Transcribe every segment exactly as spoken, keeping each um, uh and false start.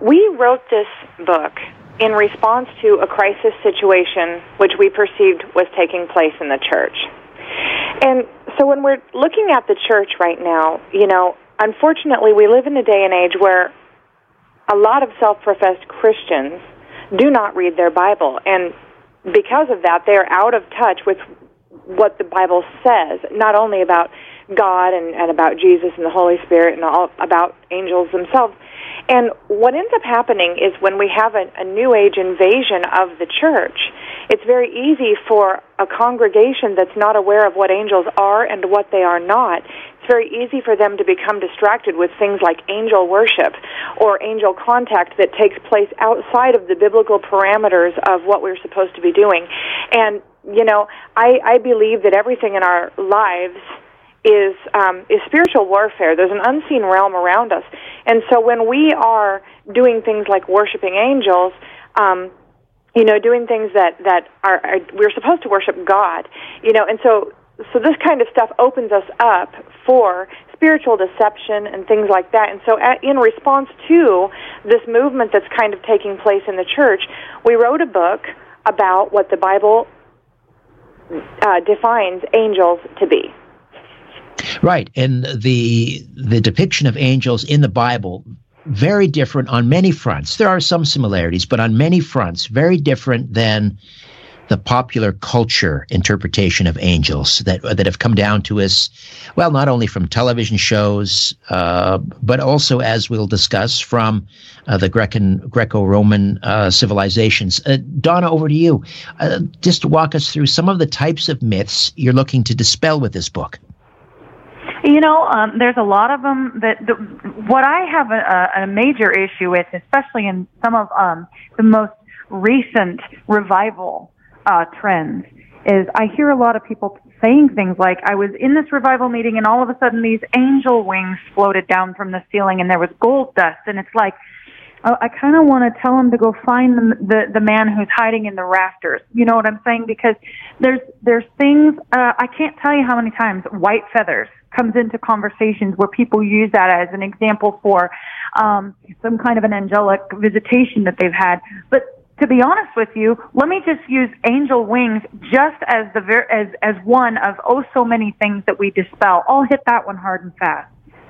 we wrote this book in response to a crisis situation which we perceived was taking place in the church. And so when we're looking at the church right now, you know, unfortunately we live in a day and age where a lot of self-professed Christians do not read their Bible. And because of that, they're out of touch with what the Bible says, not only about God and, and about Jesus and the Holy Spirit and all about angels themselves. And what ends up happening is when we have a, a New Age invasion of the church, it's very easy for a congregation that's not aware of what angels are and what they are not. It's very easy for them to become distracted with things like angel worship or angel contact that takes place outside of the biblical parameters of what we're supposed to be doing. And, you know, I, I believe that everything in our lives is um, is spiritual warfare. There's an unseen realm around us. And so when we are doing things like worshiping angels, um, you know, doing things that, that are, are, we're supposed to worship God, you know, and so, so this kind of stuff opens us up for spiritual deception and things like that. And so at, in response to this movement that's kind of taking place in the church, we wrote a book about what the Bible uh, defines angels to be. Right, and the the depiction of angels in the Bible, very different on many fronts. There are some similarities, but on many fronts, very different than the popular culture interpretation of angels that that have come down to us, well, not only from television shows, uh, but also, as we'll discuss, from uh, the Grecan, Greco-Roman uh, civilizations. Uh, Donna, over to you. Uh, just to walk us through some of the types of myths you're looking to dispel with this book. You know, um, there's a lot of them that the, what I have a, a major issue with, especially in some of um, the most recent revival uh, trends, is I hear a lot of people saying things like, I was in this revival meeting and all of a sudden these angel wings floated down from the ceiling and there was gold dust. And it's like, I kind of want to tell them to go find the, the the man who's hiding in the rafters. You know what I'm saying? Because there's there's things, uh, I can't tell you how many times white feathers comes into conversations where people use that as an example for um, some kind of an angelic visitation that they've had. But to be honest with you, let me just use angel wings just as the ver- as as one of oh so many things that we dispel. I'll hit that one hard and fast.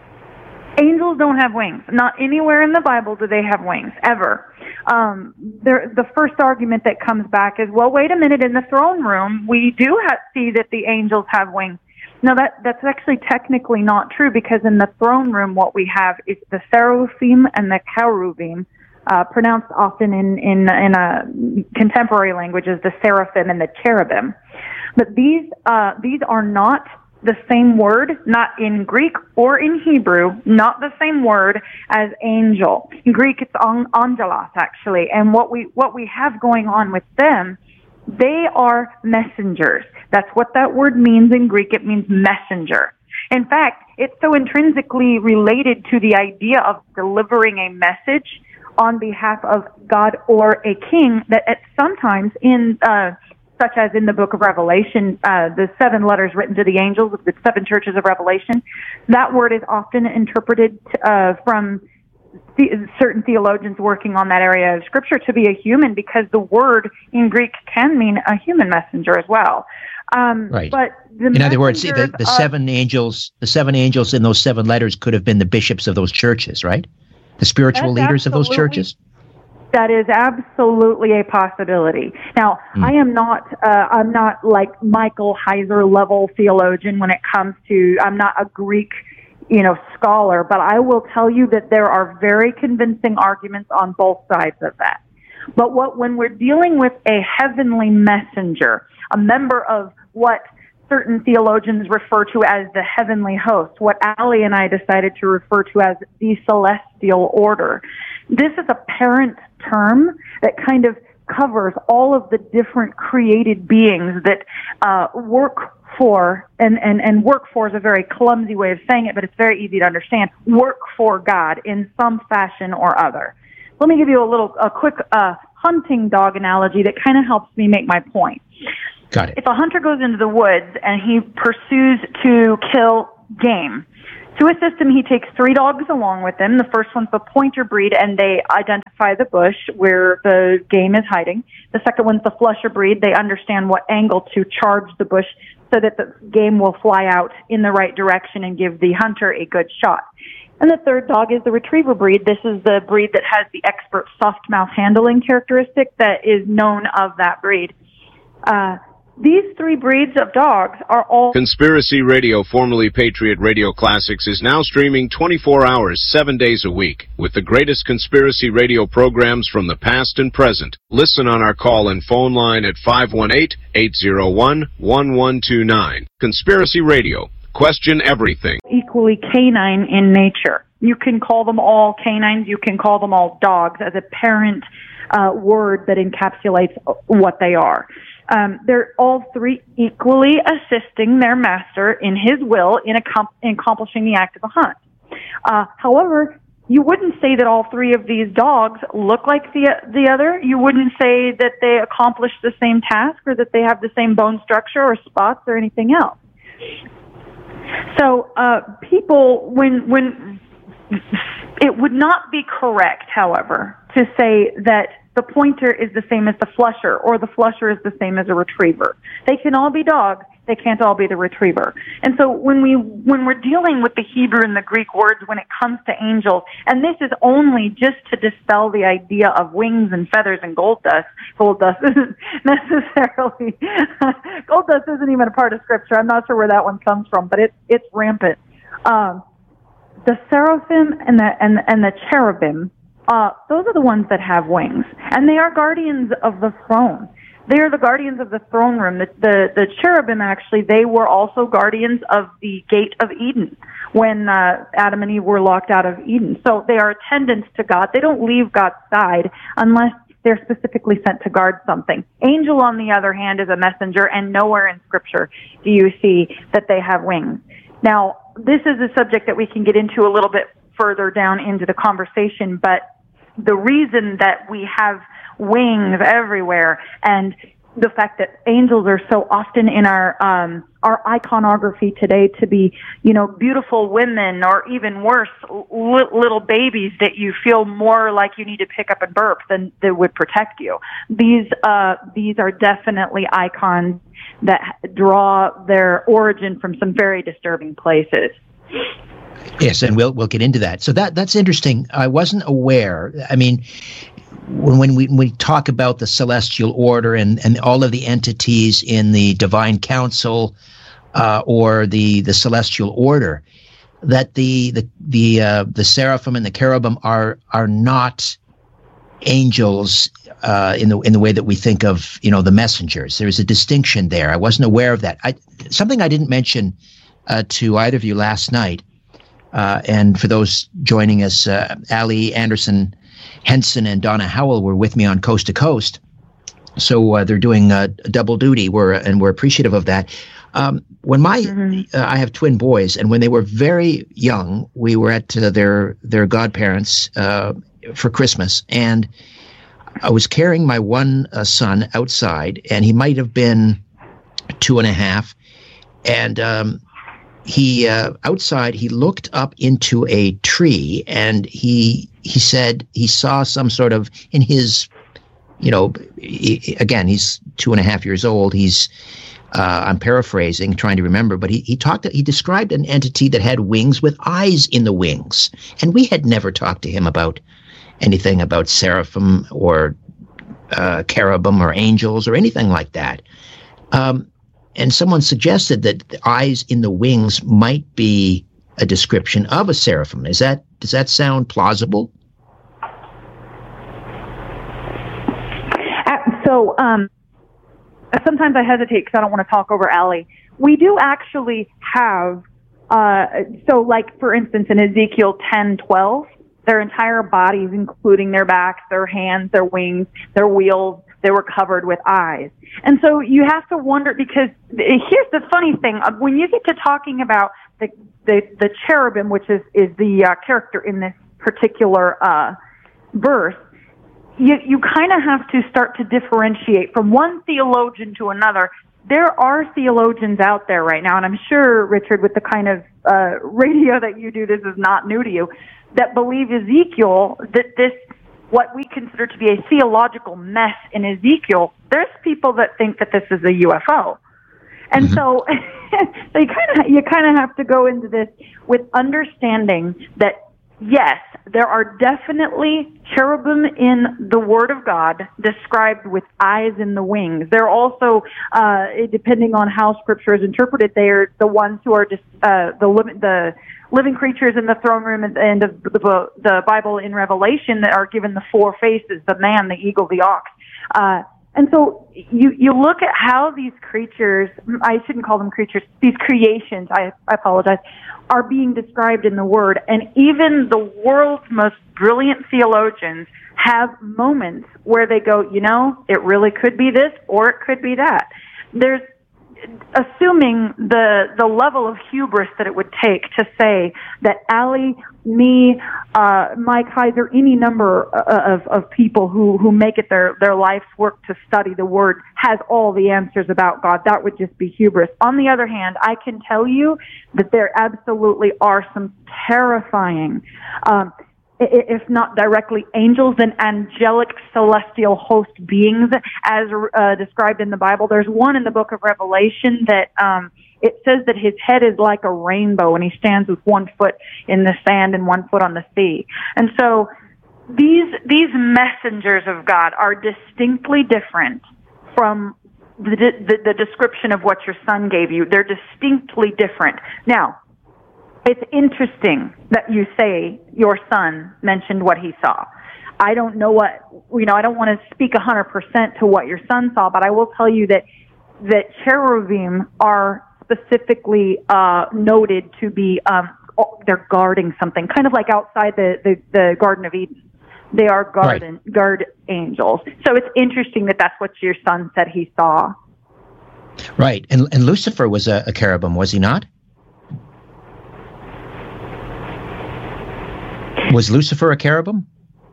Angels don't have wings. Not anywhere in the Bible do they have wings, ever. Um, the first argument that comes back is, well, wait a minute, in the throne room, we do have, see that the angels have wings. No, that, that's actually technically not true, because in the throne room what we have is the seraphim and the cherubim, uh, pronounced often in, in, in a contemporary language as the seraphim and the cherubim. But these, uh, these are not the same word, not in Greek or in Hebrew, not the same word as angel. In Greek, it's an- angelos, actually. And what we what we have going on with them, they are messengers. That's what that word means in Greek. It means messenger. In fact, it's so intrinsically related to the idea of delivering a message on behalf of God or a king that at sometimes in uh such as in the book of Revelation, uh, the seven letters written to the angels of the seven churches of Revelation, that word is often interpreted uh, from the, certain theologians working on that area of Scripture to be a human, because the word in Greek can mean a human messenger as well. Um, right. But the in other words, the, the of, seven angels, the seven angels in those seven letters could have been the bishops of those churches, right? The spiritual leaders of those churches. That is absolutely a possibility. Now, mm. I am not, uh, I'm not like Michael Heiser level theologian when it comes to, I'm not a Greek, you know, scholar, but I will tell you that there are very convincing arguments on both sides of that. But what, when we're dealing with a heavenly messenger, a member of what certain theologians refer to as the heavenly host, what Ali and I decided to refer to as the celestial order, this is a parent term that kind of covers all of the different created beings that uh, work for, and, and, and work for is a very clumsy way of saying it, but it's very easy to understand, work for God in some fashion or other. Let me give you a little, a quick uh, hunting dog analogy that kind of helps me make my point. Got it. If a hunter goes into the woods and he pursues to kill game, To assist him, he takes three dogs along with him. The first one's the pointer breed, and they identify the bush where the game is hiding. The second one's the flusher breed. They understand what angle to charge the bush so that the game will fly out in the right direction and give the hunter a good shot. And the third dog is the retriever breed. This is the breed that has the expert soft mouth handling characteristic that is known of that breed. Uh, These three breeds of dogs are all... Conspiracy Radio, formerly Patriot Radio Classics, is now streaming twenty-four hours, seven days a week, with the greatest conspiracy radio programs from the past and present. Listen on our call and phone line at five one eight, eight zero one, one one two nine. Conspiracy Radio. Question everything. Equally canine in nature. You can call them all canines. You can call them all dogs as a parent uh, word that encapsulates what they are. Um, they're all three equally assisting their master in his will in, accom- in accomplishing the act of a hunt. Uh, however, you wouldn't say that all three of these dogs look like the the other. You wouldn't say that they accomplish the same task or that they have the same bone structure or spots or anything else. So, uh, people, when when it would not be correct, however, to say that the pointer is the same as the flusher, or the flusher is the same as a retriever. They can all be dogs. They can't all be the retriever. And so when we, when we're dealing with the Hebrew and the Greek words when it comes to angels, and this is only just to dispel the idea of wings and feathers and gold dust. Gold dust isn't necessarily, gold dust isn't even a part of Scripture. I'm not sure where that one comes from, but it's, it's rampant. Um, the seraphim and the, and, and the cherubim, Uh, those are the ones that have wings, and they are guardians of the throne. They are the guardians of the throne room. The, the, the cherubim, actually, they were also guardians of the gate of Eden when uh, Adam and Eve were locked out of Eden. So they are attendants to God. They don't leave God's side unless they're specifically sent to guard something. Angel, on the other hand, is a messenger, and nowhere in Scripture do you see that they have wings. Now, this is a subject that we can get into a little bit further down into the conversation, but the reason that we have wings everywhere and the fact that angels are so often in our um our iconography today to be, you know, beautiful women, or even worse, li- little babies that you feel more like you need to pick up and burp than that would protect you. These uh these are definitely icons that draw their origin from some very disturbing places. Yes, and we'll we'll get into that. So that that's interesting. I wasn't aware. I mean, when when we when we talk about the celestial order and, and all of the entities in the divine council uh, or the the celestial order, that the the the uh, the seraphim and the cherubim are are not angels uh, in the in the way that we think of, you know, the messengers. There's a distinction there. I wasn't aware of that. I, something I didn't mention uh, to either of you last night. Uh, and for those joining us, uh, Ali Anderson Henson and Donna Howell were with me on Coast to Coast. So uh, they're doing uh, double duty, we're, and we're appreciative of that. Um, when my, mm-hmm. uh, I have twin boys, and when they were very young, we were at uh, their their godparents uh, for Christmas, and I was carrying my one uh, son outside, and he might have been two and a half, and um, he uh, outside he looked up into a tree, and he he said he saw some sort of, in his, you know, he, again, he's two and a half years old. He's uh, I'm paraphrasing, trying to remember, but he he talked he described an entity that had wings with eyes in the wings, and we had never talked to him about anything about seraphim or uh, cherubim or angels or anything like that. Um, And someone suggested that the eyes in the wings might be a description of a seraphim. Is that, does that sound plausible? Uh, so um, sometimes I hesitate because I don't want to talk over Allie. We do actually have, uh, so like, for instance, in Ezekiel ten twelve, their entire bodies, including their backs, their hands, their wings, their wheels, they were covered with eyes. And so you have to wonder, because here's the funny thing. When you get to talking about the the, the cherubim, which is, is the uh, character in this particular uh, verse, you, you kind of have to start to differentiate from one theologian to another there are theologians out there right now, and I'm sure, Richard, with the kind of uh, radio that you do, this is not new to you, that believe Ezekiel, that this, what we consider to be a theological mess in Ezekiel, there's people that think that this is a U F O. And mm-hmm. so, so you kind of you kind of have to go into this with understanding that, yes, there are definitely cherubim in the Word of God described with eyes in the wings. They're also, uh, depending on how Scripture is interpreted, they are the ones who are just uh, the li- the living creatures in the throne room at the end of the, the Bible in Revelation that are given the four faces: the man, the eagle, the ox. Uh, And so you, you look at how these creatures, I shouldn't call them creatures, these creations, I, I apologize, are being described in the Word. And even the world's most brilliant theologians have moments where they go, you know, it really could be this or it could be that. There's, assuming the the level of hubris that it would take to say that Allie, me, uh, Mike Heiser, any number of, of people who, who make it their, their life's work to study the Word has all the answers about God, that would just be hubris. On the other hand, I can tell you that there absolutely are some terrifying, um, if not directly angels, then angelic celestial host beings as uh, described in the Bible. There's one in the book of Revelation that um, it says that his head is like a rainbow and he stands with one foot in the sand and one foot on the sea. And so these these messengers of God are distinctly different from the, the, the description of what your son gave you. They're distinctly different. Now, it's interesting that you say your son mentioned what he saw. I don't know what, you know, I don't want to speak one hundred percent to what your son saw, but I will tell you that, that cherubim are specifically uh, noted to be, um, they're guarding something, kind of like outside the, the, the Garden of Eden. They are garden, right. guard angels. So it's interesting that that's what your son said he saw. Right. And, and Lucifer was a, a cherubim, was he not? Was Lucifer a cherubim?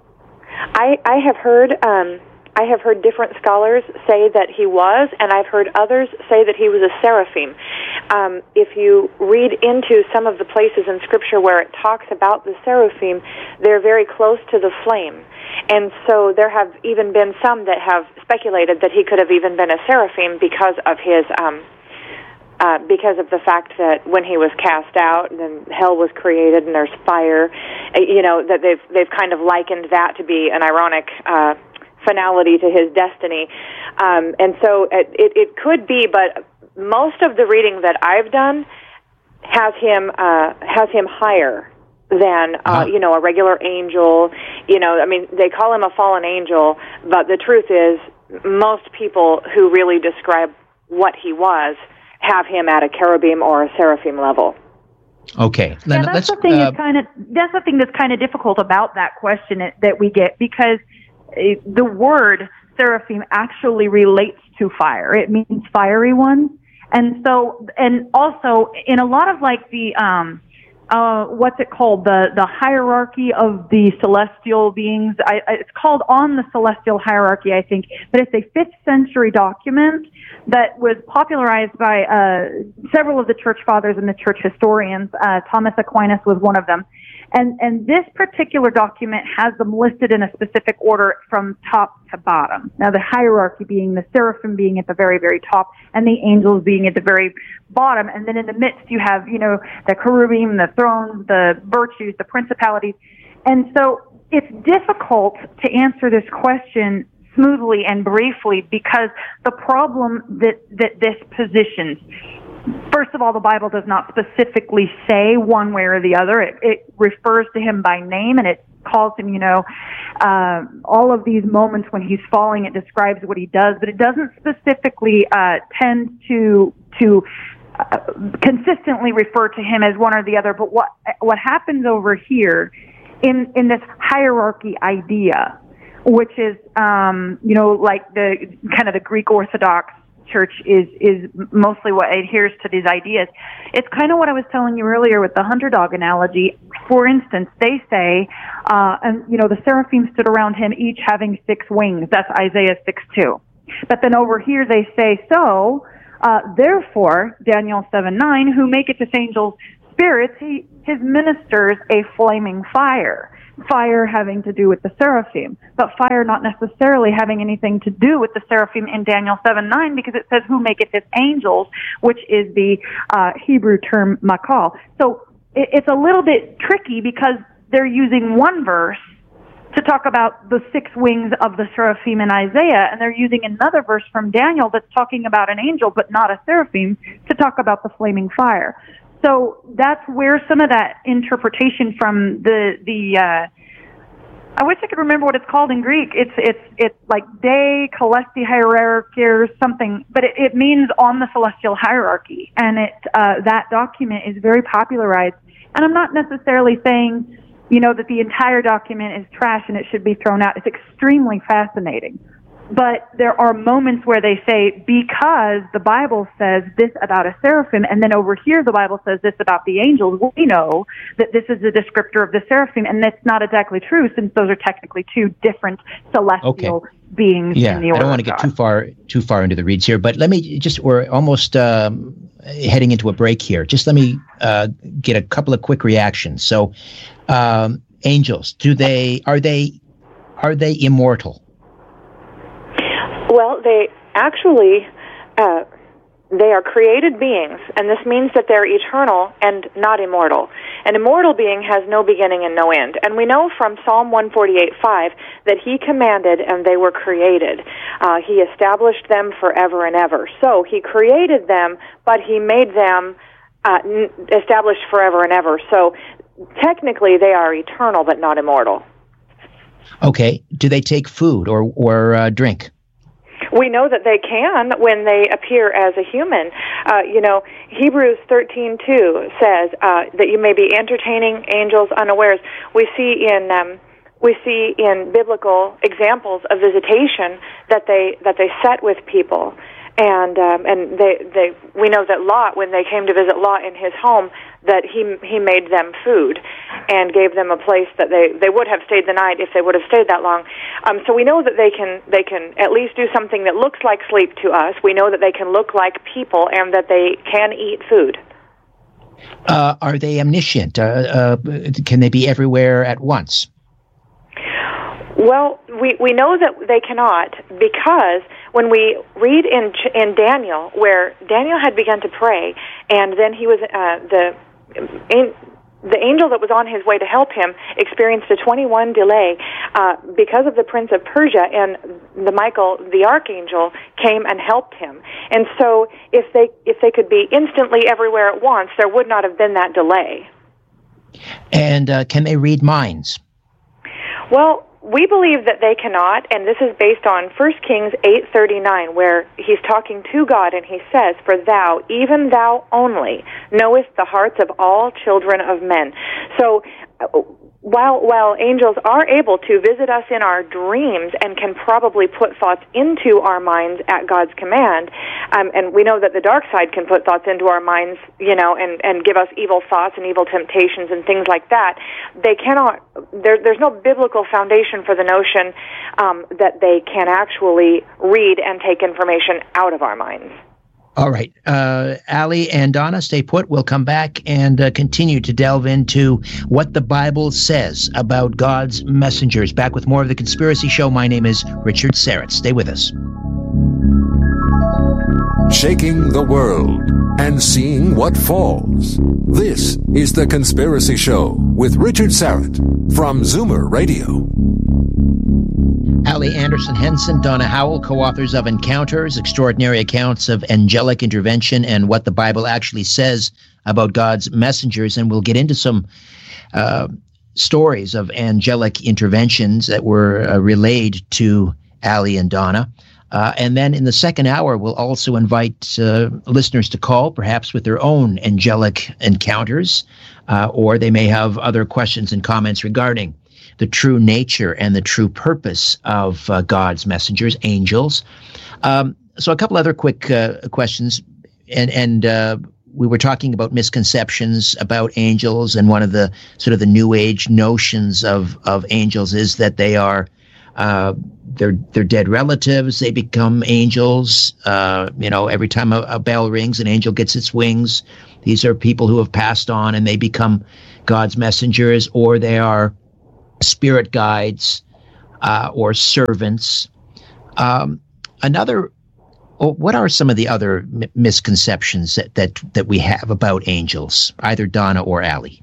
I, I have heard um, I have heard different scholars say that he was, and I've heard others say that he was a seraphim. Um, if you read into some of the places in Scripture where it talks about the seraphim, they're very close to the flame. And so there have even been some that have speculated that he could have even been a seraphim because of his... Um, Uh, because of the fact that when he was cast out, and then hell was created, and there's fire, uh, you know, that they've they've kind of likened that to be an ironic uh, finality to his destiny, um, and so it, it it could be. But most of the reading that I've done has him uh, has him higher than uh, you know a regular angel. You know, I mean, they call him a fallen angel, but the truth is, most people who really describe what he was have him at a cherubim or a seraphim level. Okay. Yeah, that's the thing. Uh, is kind of that's the thing that's kind of difficult about that question that we get, because the word seraphim actually relates to fire. It means fiery ones, and so and also in a lot of like the um uh what's it called the the hierarchy of the celestial beings. I, I, it's called On the Celestial Hierarchy, I think, but it's a fifth century document that was popularized by uh, several of the church fathers and the church historians. Uh, Thomas Aquinas was one of them. And, and this particular document has them listed in a specific order from top to bottom. Now, the hierarchy being the seraphim being at the very, very top, and the angels being at the very bottom. And then in the midst, you have, you know, the cherubim, the thrones, the virtues, the principalities. And so it's difficult to answer this question smoothly and briefly, because the problem that, that this positions, first of all, the Bible does not specifically say one way or the other. It, it refers to him by name, and it calls him, you know, uh, all of these moments when he's falling, it describes what he does, but it doesn't specifically uh, tend to to uh, consistently refer to him as one or the other. But what what happens over here in in this hierarchy idea, which is, um, you know, like the kind of the Greek Orthodox Church is is mostly what adheres to these ideas. It's kind of what I was telling you earlier with the hunter dog analogy. For instance, they say, uh, and you know, the seraphim stood around him, each having six wings. That's Isaiah six two. But then over here they say, so Uh, therefore, Daniel seven nine, who maketh his angels spirits, he, his ministers a flaming fire. Fire having to do with the seraphim, but fire not necessarily having anything to do with the seraphim in Daniel seven nine, because it says, who maketh his angels, which is the uh, Hebrew term makal. So it, it's a little bit tricky because they're using one verse to talk about the six wings of the seraphim in Isaiah, and they're using another verse from Daniel that's talking about an angel but not a seraphim to talk about the flaming fire. So that's where some of that interpretation from the the uh, I wish I could remember what it's called in Greek. It's it's it's like de celesti hierarchy or something, but it, it means on the celestial hierarchy, and it uh, that document is very popularized. And I'm not necessarily saying, you know, that the entire document is trash and it should be thrown out. It's extremely fascinating. But there are moments where they say, because the Bible says this about a seraphim, and then over here the Bible says this about the angels, we know that this is a descriptor of the seraphim, and that's not exactly true, since those are technically two different celestial okay. beings yeah, in the order I don't want to get too far too far into the reads here, but let me just, we're almost um, heading into a break here. Just let me uh, get a couple of quick reactions. So, um, angels, do they, are they, are they immortal? Well, they actually, uh, they are created beings, and this means that they're eternal and not immortal. An immortal being has no beginning and no end. And we know from Psalm one forty-eight five that he commanded and they were created. Uh, he established them forever and ever. So he created them, but he made them uh, n- established forever and ever. So technically they are eternal but not immortal. Okay. Do they take food or, or uh, drink? We know that they can when they appear as a human. Uh, you know, Hebrews thirteen two says uh, that you may be entertaining angels unawares. We see in um, we see in biblical examples of visitation that they that they set with people, and um, and they they we know that Lot, when they came to visit Lot in his home, that he he made them food and gave them a place that they, they would have stayed the night if they would have stayed that long. Um, so we know that they can they can at least do something that looks like sleep to us. We know that they can look like people and that they can eat food. Uh, are they omniscient? Uh, uh, can they be everywhere at once? Well, we, we know that they cannot, because when we read in in Daniel, where Daniel had begun to pray, and then he was uh, the in, the angel that was on his way to help him experienced a twenty-one delay uh, because of the prince of Persia, and the Michael, the archangel, came and helped him. And so, if they if they could be instantly everywhere at once, there would not have been that delay. And uh, can they read minds? Well, we believe that they cannot, and this is based on First Kings eight thirty-nine, where he's talking to God, and he says, "For thou, even thou only, knowest the hearts of all children of men." So, uh, while while angels are able to visit us in our dreams and can probably put thoughts into our minds at God's command, um, and we know that the dark side can put thoughts into our minds, you know, and, and give us evil thoughts and evil temptations and things like that, they cannot, there, there's no biblical foundation for the notion um, that they can actually read and take information out of our minds. All right. Uh, Ali and Donna, stay put. We'll come back and uh, continue to delve into what the Bible says about God's messengers. Back with more of The Conspiracy Show. My name is Richard Syrett. Stay with us. Shaking the world and seeing what falls. This is The Conspiracy Show with Richard Syrett from Zoomer Radio. Ali Anderson Henson, Donna Howell, co-authors of Encounters, Extraordinary Accounts of Angelic Intervention and What the Bible Actually Says About God's Messengers. And we'll get into some uh, stories of angelic interventions that were uh, relayed to Ali and Donna. Uh, and then in the second hour, we'll also invite uh, listeners to call, perhaps with their own angelic encounters, uh, or they may have other questions and comments regarding the true nature and the true purpose of uh, God's messengers, angels. Um, so a couple other quick uh, questions. And, and uh, we were talking about misconceptions about angels, and one of the sort of the New Age notions of, of angels is that they are Uh, their their dead relatives, they become angels. Uh, you know, every time a, a bell rings, an angel gets its wings. These are people who have passed on, and they become God's messengers, or they are spirit guides uh, or servants. Um, another, what are some of the other m- misconceptions that, that that we have about angels, either Donna or Allie?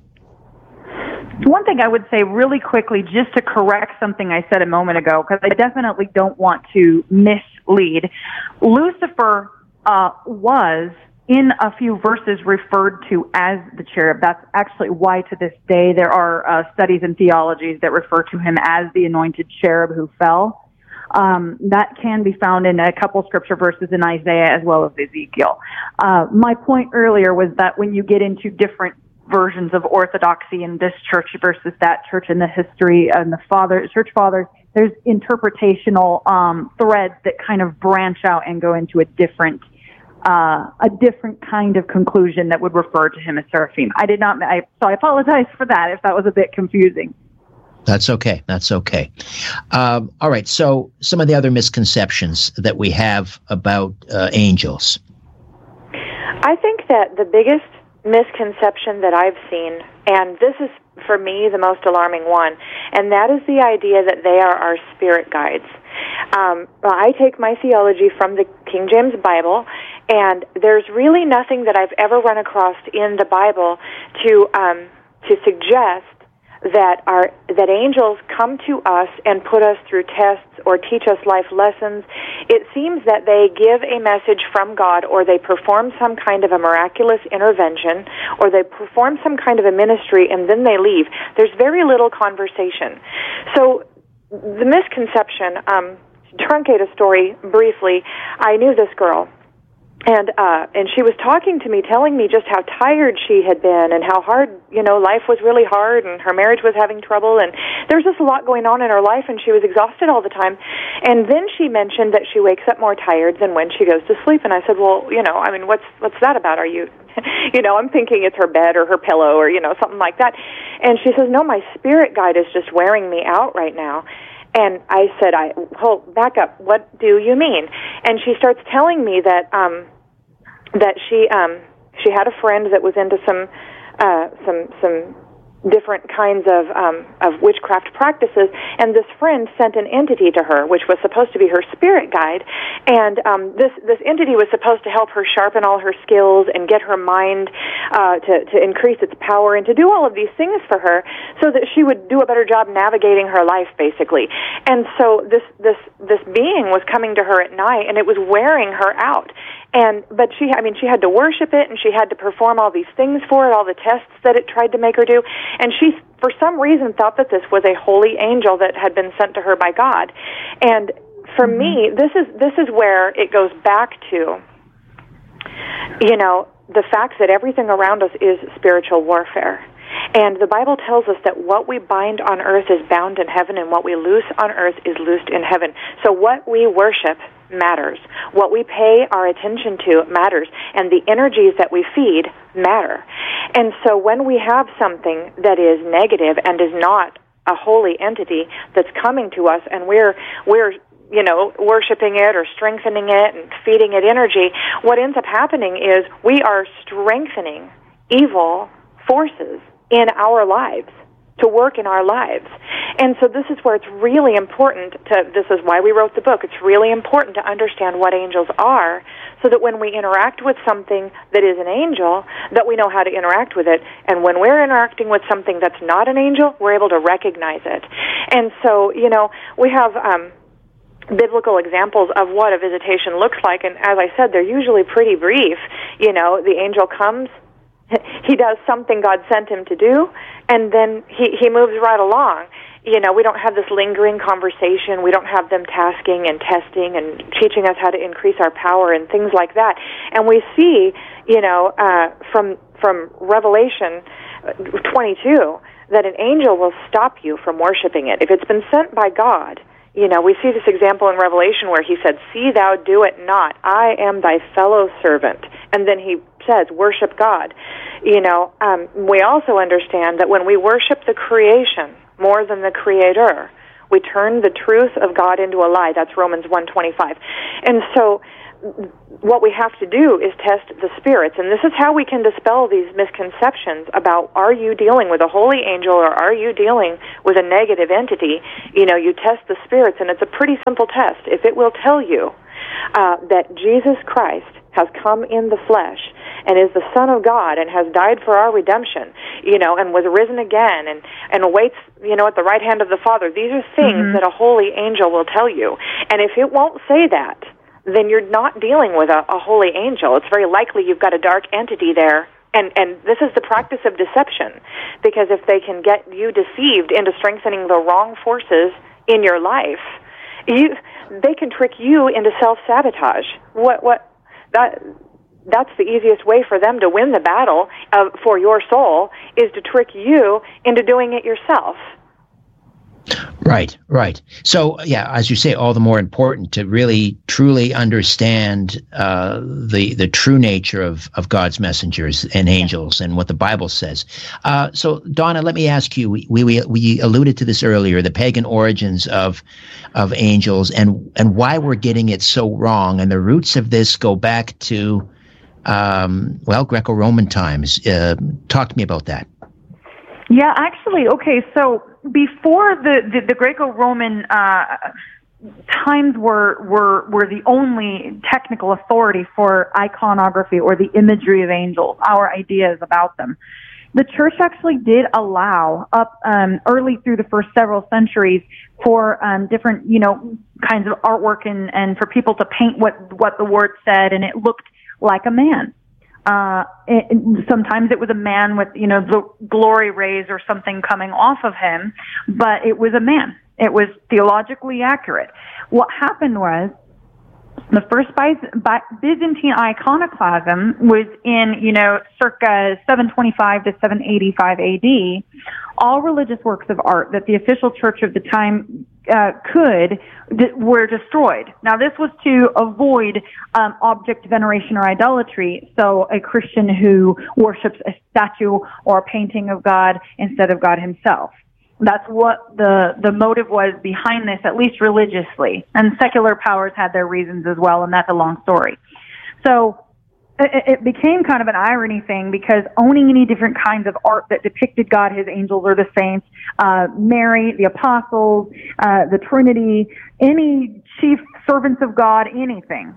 One thing I would say really quickly, just to correct something I said a moment ago, because I definitely don't want to mislead. Lucifer uh, was, in a few verses, referred to as the cherub. That's actually why, to this day, there are uh, studies and theologies that refer to him as the anointed cherub who fell. Um, that can be found in a couple scripture verses in Isaiah as well as Ezekiel. Uh, my point earlier was that when you get into different versions of orthodoxy in this church versus that church, in the history and the father, church fathers, there's interpretational um, threads that kind of branch out and go into a different uh, a different kind of conclusion that would refer to him as seraphim. I did not, I, so I apologize for that if that was a bit confusing. That's okay. That's okay. Um, all right. So some of the other misconceptions that we have about uh, angels. I think that the biggest misconception that I've seen, and this is for me the most alarming one, and that is the idea that they are our spirit guides. Um, I take my theology from the King James Bible, and there's really nothing that I've ever run across in the Bible to um, to suggest that our that angels come to us and put us through tests or teach us life lessons. It seems that they give a message from God, or they perform some kind of a miraculous intervention, or they perform some kind of a ministry, and then they leave. There's very little conversation. So the misconception, um, to truncate a story briefly, I knew this girl. And uh and she was talking to me, telling me just how tired she had been and how hard, you know, life was really hard and her marriage was having trouble, and there's just a lot going on in her life, and she was exhausted all the time. And then she mentioned that she wakes up more tired than when she goes to sleep. And I said, well, you know, I mean, what's what's that about? Are you, you know, I'm thinking it's her bed or her pillow or, you know, something like that. And she says, no, my spirit guide is just wearing me out right now. And I said, I hold back up. What do you mean? And she starts telling me that um, that she um, she had a friend that was into some uh, some some different kinds of um, of witchcraft practices, and this friend sent an entity to her, which was supposed to be her spirit guide, and um, this this entity was supposed to help her sharpen all her skills and get her mind uh, to to increase its power and to do all of these things for her, so that she would do a better job navigating her life, basically. And so this this this being was coming to her at night, and it was wearing her out. And but she, I mean, she had to worship it, and she had to perform all these things for it, all the tests that it tried to make her do. And she, for some reason, thought that this was a holy angel that had been sent to her by God. And for mm-hmm. me, this is this is where it goes back to, you know, the fact that everything around us is spiritual warfare. And the Bible tells us that what we bind on earth is bound in heaven, and what we loose on earth is loosed in heaven. So what we worship matters. What we pay our attention to matters. And the energies that we feed matter. And so when we have something that is negative and is not a holy entity that's coming to us, and we're we're you know, worshiping it or strengthening it and feeding it energy, what ends up happening is we are strengthening evil forces in our lives, to work in our lives. And so this is where it's really important to, this is why we wrote the book, it's really important to understand what angels are, so that when we interact with something that is an angel, that we know how to interact with it. And when we're interacting with something that's not an angel, we're able to recognize it. And so, you know, we have um, biblical examples of what a visitation looks like, and as I said, they're usually pretty brief. You know, the angel comes, he does something God sent him to do, and then he, he moves right along. You know, we don't have this lingering conversation. We don't have them tasking and testing and teaching us how to increase our power and things like that. And we see, you know, uh, from from Revelation twenty-two, that an angel will stop you from worshiping it. If it's been sent by God, you know, we see this example in Revelation where he said, "See thou do it not. I am thy fellow servant." And then he says, worship God. You know, um, we also understand that when we worship the creation more than the Creator, We turn the truth of God into a lie. That's Romans one twenty-five. And so what we have to do is test the spirits, and this is how we can dispel these misconceptions about, are you dealing with a holy angel or are you dealing with a negative entity? You know, you test the spirits, and it's a pretty simple test. If it will tell you uh, that Jesus Christ has come in the flesh and is the Son of God and has died for our redemption, you know, and was risen again and, and awaits, you know, at the right hand of the Father, these are things mm-hmm. that a holy angel will tell you. And if it won't say that, then you're not dealing with a, a holy angel. It's very likely you've got a dark entity there. And, and this is the practice of deception, because if they can get you deceived into strengthening the wrong forces in your life, you, they can trick you into self-sabotage. What, what, that, that's the easiest way for them to win the battle uh, for your soul, is to trick you into doing it yourself. Right, right. So, yeah, as you say, all the more important to really, truly understand uh, the the true nature of, of God's messengers and angels and what the Bible says. Uh, so, Donna, let me ask you, we, we we alluded to this earlier, the pagan origins of of angels and, and why we're getting it so wrong. And the roots of this go back to, um, well, Greco-Roman times. Uh, talk to me about that. Yeah, actually, okay, so before the, the, the Greco-Roman uh, times were, were were the only technical authority for iconography or the imagery of angels, our ideas about them, the church actually did allow up um, early through the first several centuries for um, different, you know, kinds of artwork and, and for people to paint what, what the word said, and it looked like a man. Uh, it, sometimes it was a man with, you know, the glory rays or something coming off of him, but it was a man. It was theologically accurate. What happened was the first Byzantine iconoclasm was in, you know, circa seven twenty-five to seven eighty-five A D. All religious works of art that the official church of the time uh, could d- were destroyed. Now, this was to avoid um, object veneration or idolatry. So, a Christian who worships a statue or a painting of God instead of God Himself. That's what the the motive was behind this, at least religiously. And secular powers had their reasons as well, and that's a long story. So it, it became kind of an irony thing, because owning any different kinds of art that depicted God, His angels, or the saints, uh, Mary, the apostles, uh, the Trinity, any chief servants of God, anything.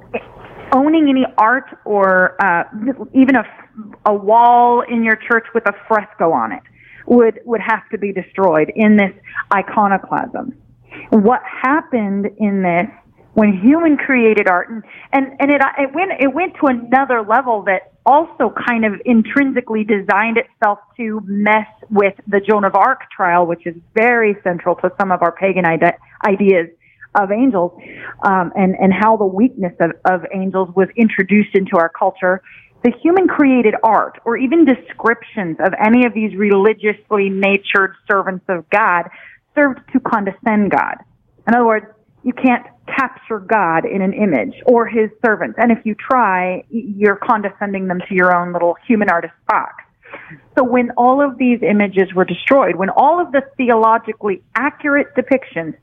Owning any art or uh, even a, a wall in your church with a fresco on it would would have to be destroyed in this iconoclasm. What happened in this when human created art, and and, and it it went it went to another level that also kind of intrinsically designed itself to mess with the Joan of Arc trial, which is very central to some of our pagan ide- ideas of angels, um, and and how the weakness of, of angels was introduced into our culture. The human-created art, or even descriptions of any of these religiously natured servants of God, served to condescend God. In other words, you can't capture God in an image or His servants. And if you try, you're condescending them to your own little human artist box. So when all of these images were destroyed, when all of the theologically accurate depictions,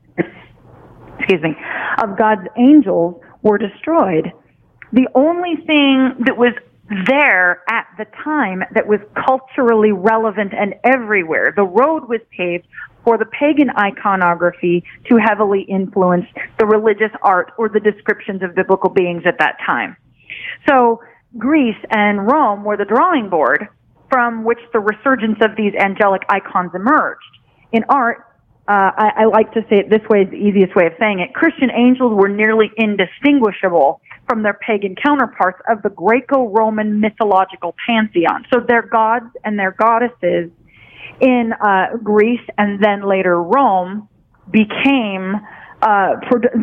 excuse me, of God's angels were destroyed, the only thing that was there at the time that was culturally relevant and everywhere, the road was paved for the pagan iconography to heavily influence the religious art or the descriptions of biblical beings at that time. So Greece and Rome were the drawing board from which the resurgence of these angelic icons emerged. In art, uh, I, I like to say it this way, is the easiest way of saying it. Christian angels were nearly indistinguishable from their pagan counterparts of the Greco-Roman mythological pantheon. So their gods and their goddesses in uh, Greece and then later Rome became uh,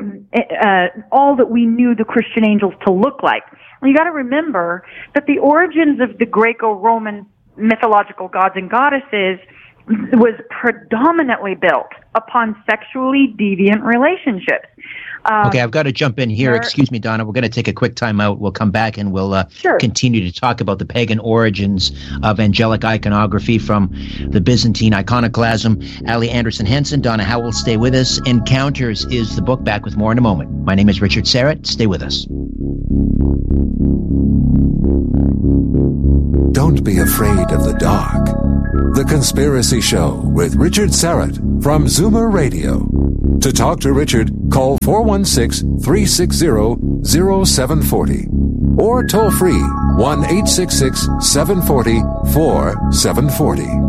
uh, all that we knew the Christian angels to look like. You got to remember that the origins of the Greco-Roman mythological gods and goddesses was predominantly built upon sexually deviant relationships. Uh, okay, I've got to jump in here. there, Excuse me, Donna. We're going to take a quick time out. We'll come back and we'll uh, sure. continue to talk about the pagan origins of angelic iconography from the Byzantine iconoclasm. Ali Anderson Henson, Donna Howell, stay with us. Encounters is the book. Back with more in a moment. My name is Richard Syrett. Stay with us. Don't be afraid of the dark. The Conspiracy Show with Richard Syrett from Zoomer Radio. To talk to Richard, call four one six, three six zero, zero seven four zero or toll free one eight six six, seven four zero, four seven four zero.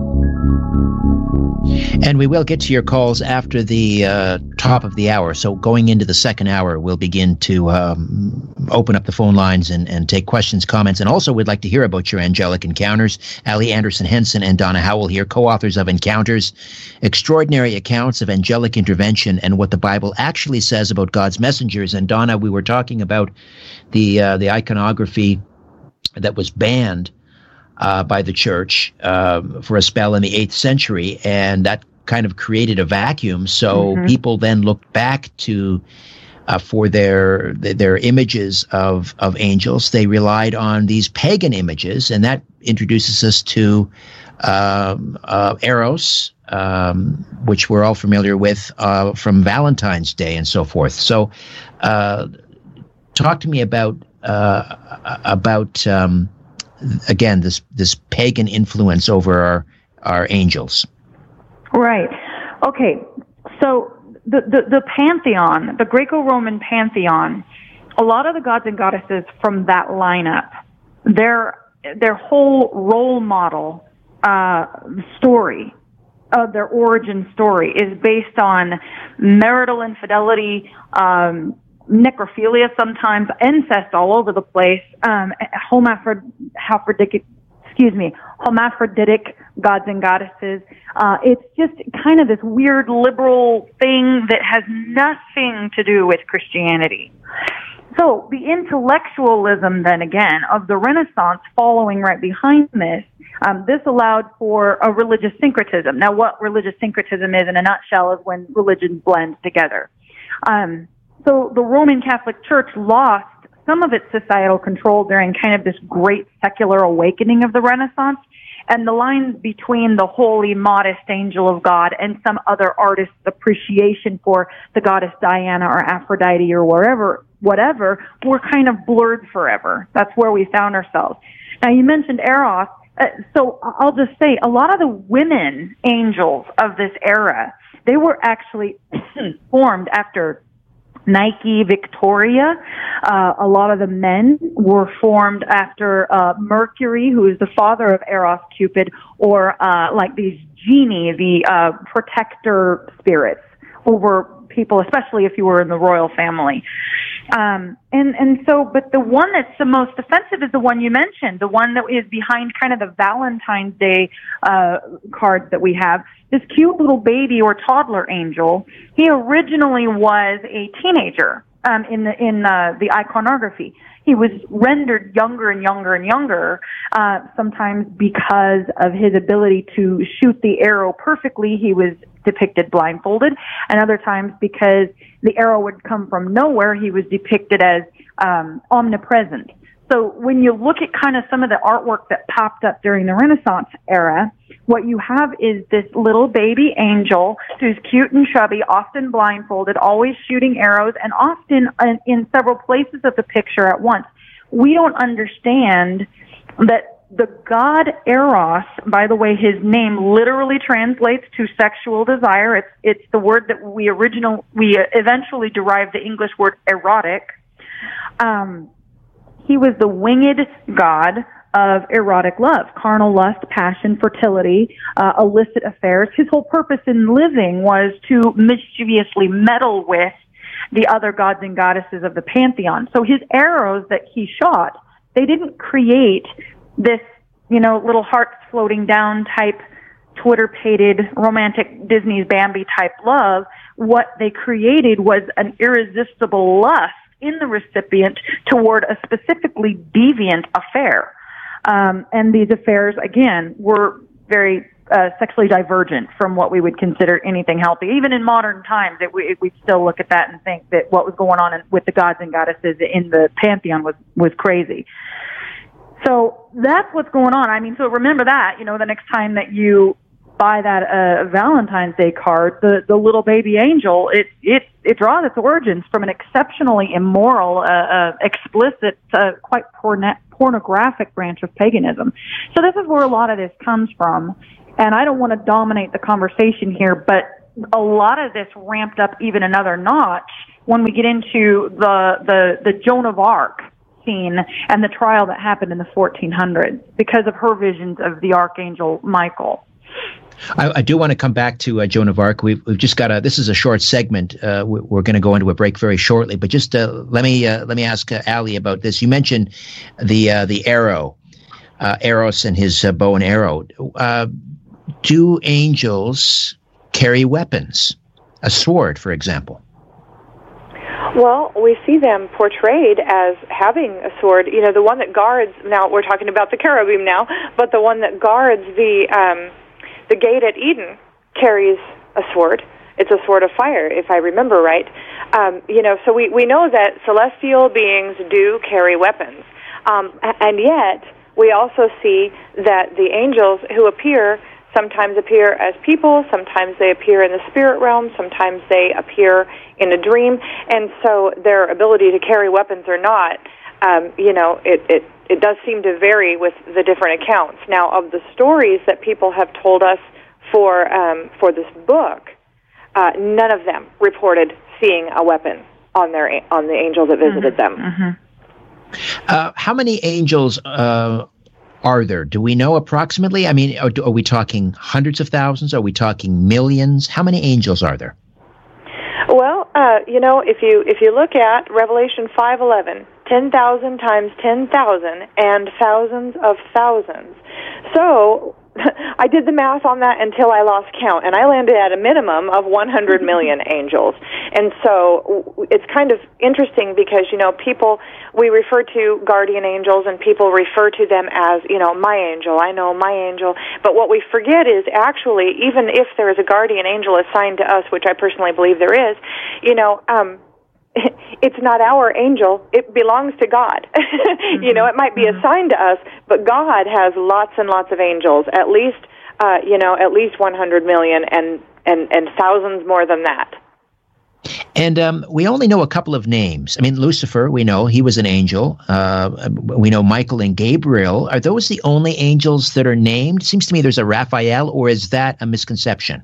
And we will get to your calls after the uh, top of the hour. So going into the second hour, we'll begin to um, open up the phone lines and, and take questions, comments. And also, we'd like to hear about your angelic encounters. Ali Anderson Henson and Donna Howell here, co-authors of Encounters, Extraordinary Accounts of Angelic Intervention and What the Bible Actually Says About God's Messengers. And Donna, we were talking about the uh, the iconography that was banned Uh, by the church uh, for a spell in the eighth century, and that kind of created a vacuum. So mm-hmm. people then looked back to uh, for their their images of of angels. They relied on these pagan images, and that introduces us to um, uh, Eros, um, which we're all familiar with uh, from Valentine's Day and so forth. So, uh, talk to me about uh, about. Um, Again, this this pagan influence over our our angels. Right. Okay. So the, the, the pantheon, the Greco-Roman pantheon, a lot of the gods and goddesses from that lineup, their their whole role model uh, story, of their origin story, is based on marital infidelity, um, necrophilia, sometimes incest all over the place, um, hermaphroditic, excuse me, hermaphroditic gods and goddesses. Uh, it's just kind of this weird liberal thing that has nothing to do with Christianity. So the intellectualism, then again, of the Renaissance following right behind this, um, this allowed for a religious syncretism. Now, what religious syncretism is in a nutshell is when religions blend together. Um, So the Roman Catholic Church lost some of its societal control during kind of this great secular awakening of the Renaissance, and the lines between the holy, modest angel of God and some other artist's appreciation for the goddess Diana or Aphrodite or wherever, whatever, were kind of blurred forever. That's where we found ourselves. Now, you mentioned Eros. Uh, so I'll just say, a lot of the women angels of this era, they were actually formed after Nike, Victoria. Uh, a lot of the men were formed after uh, Mercury, who is the father of Eros, Cupid, or uh, like these genii, the uh, protector spirits over people, especially if you were in the royal family. Um, and, and so, but the one that's the most offensive is the one you mentioned, the one that is behind kind of the Valentine's Day uh, cards that we have. This cute little baby or toddler angel, he originally was a teenager um, in the in uh, the iconography. He was rendered younger and younger and younger, uh, sometimes because of his ability to shoot the arrow perfectly. He was depicted blindfolded, and other times because the arrow would come from nowhere, he was depicted as um, omnipresent. So when you look at kind of some of the artwork that popped up during the Renaissance era, what you have is this little baby angel who's cute and chubby, often blindfolded, always shooting arrows, and often in several places of the picture at once. We don't understand that the god Eros, by the way, his name literally translates to sexual desire. It's it's the word that we original we eventually derived the English word erotic. Um, he was the winged god of erotic love, carnal lust, passion, fertility, uh, illicit affairs. His whole purpose in living was to mischievously meddle with the other gods and goddesses of the pantheon. So his arrows that he shot, they didn't create this, you know, little hearts floating down type, Twitter-pated, romantic Disney's Bambi type love. What they created was an irresistible lust in the recipient toward a specifically deviant affair. Um, and these affairs, again, were very uh, sexually divergent from what we would consider anything healthy. Even in modern times, it, we we still look at that and think that what was going on in, with the gods and goddesses in the pantheon was was crazy. So that's what's going on. I mean, so remember that, you know, the next time that you buy that uh, Valentine's Day card, the, the little baby angel, it, it, it draws its origins from an exceptionally immoral, uh, uh, explicit, uh, quite porn- pornographic branch of paganism. So this is where a lot of this comes from. And I don't want to dominate the conversation here, but a lot of this ramped up even another notch when we get into the, the, the Joan of Arc scene and the trial that happened in the fourteen hundreds because of her visions of the Archangel Michael. I, I do want to come back to uh, Joan of Arc. We've, we've just got a. This is a short segment. Uh, we're we're going to go into a break very shortly. But just uh, let me uh, let me ask uh, Ali about this. You mentioned the uh, the arrow, uh, Eros and his uh, bow and arrow. Uh, do angels carry weapons? A sword, for example. Well, we see them portrayed as having a sword. You know, the one that guards. Now we're talking about the cherubim now, but the one that guards the. Um, The gate at Eden carries a sword. It's a sword of fire, if I remember right. Um, you know, so we, we know that celestial beings do carry weapons. Um, and yet, we also see that the angels who appear sometimes appear as people, sometimes they appear in the spirit realm, sometimes they appear in a dream. And so their ability to carry weapons or not, um, you know, it, it It does seem to vary with the different accounts. Now, of the stories that people have told us for um, for this book, uh, none of them reported seeing a weapon on their on the angel that visited mm-hmm. them. Mm-hmm. Uh, how many angels uh, are there? Do we know approximately? I mean, are, are we talking hundreds of thousands? Are we talking millions? How many angels are there? Well, uh, you know, if you if you look at Revelation five eleven, ten thousand times ten thousand and thousands of thousands. So I did the math on that until I lost count, and I landed at a minimum of one hundred million angels. And so it's kind of interesting because, you know, people, we refer to guardian angels, and people refer to them as, you know, my angel, I know my angel. But what we forget is actually, even if there is a guardian angel assigned to us, which I personally believe there is, you know, um, it's not our angel. It belongs to God. Mm-hmm. You know, it might be mm-hmm. assigned to us, but God has lots and lots of angels, at least, uh, you know, at least one hundred million and, and, and thousands more than that. And um, we only know a couple of names. I mean, Lucifer, we know he was an angel. Uh, we know Michael and Gabriel. Are those the only angels that are named? It seems to me there's a Raphael, or is that a misconception?